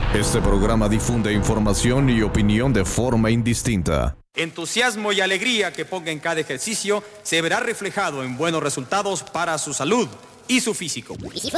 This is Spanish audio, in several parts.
Este programa difunde información y opinión de forma indistinta. Entusiasmo y alegría que ponga en cada ejercicio se verá reflejado en buenos resultados para su salud y su físico.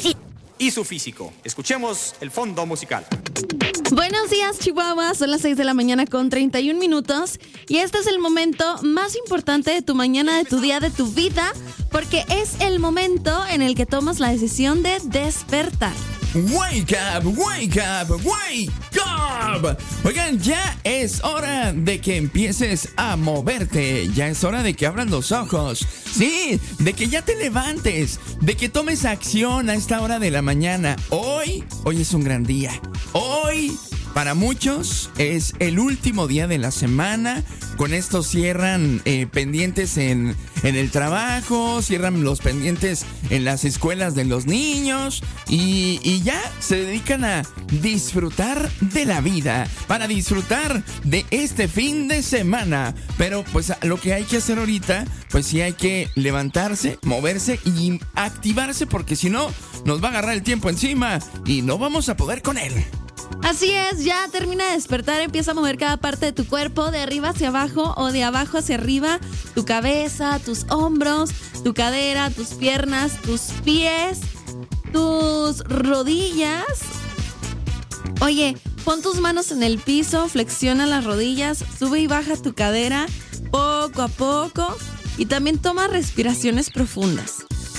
Escuchemos el fondo musical. Buenos días, Chihuahua. Son las 6 de la mañana con 31 minutos. Y este es el momento más importante de tu mañana, de tu día, de tu vida, porque es el momento en el que tomas la decisión de despertar. Wake up, wake up, wake up. Oigan, ya es hora de que empieces a moverte. Ya es hora de que abras los ojos. Sí, de que ya te levantes, de que tomes acción a esta hora de la mañana. Hoy es un gran día. Hoy, para muchos, es el último día de la semana. Con esto cierran pendientes en el trabajo, cierran los pendientes en las escuelas de los niños y ya se dedican a disfrutar de la vida, para disfrutar de este fin de semana. Pero pues lo que hay que hacer ahorita, pues sí hay que levantarse, moverse y activarse, porque si no, nos va a agarrar el tiempo encima y no vamos a poder con él. Así es, ya termina de despertar, empieza a mover cada parte de tu cuerpo, de arriba hacia abajo o de abajo hacia arriba, tu cabeza, tus hombros, tu cadera, tus piernas, tus pies, tus rodillas. Oye, pon tus manos en el piso, flexiona las rodillas, sube y baja tu cadera poco a poco y también toma respiraciones profundas.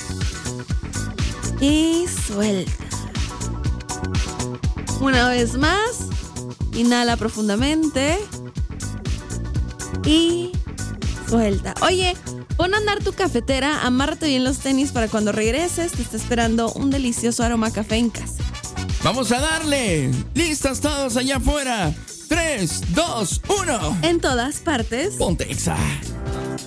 Y suelta. Una vez más, inhala profundamente y suelta. Oye, pon a andar tu cafetera, amárrate bien los tenis para cuando regreses te está esperando un delicioso aroma a café en casa. ¡Vamos a darle! ¡Listos todos allá afuera! 3, 2, 1. En todas partes. Ponte Exa.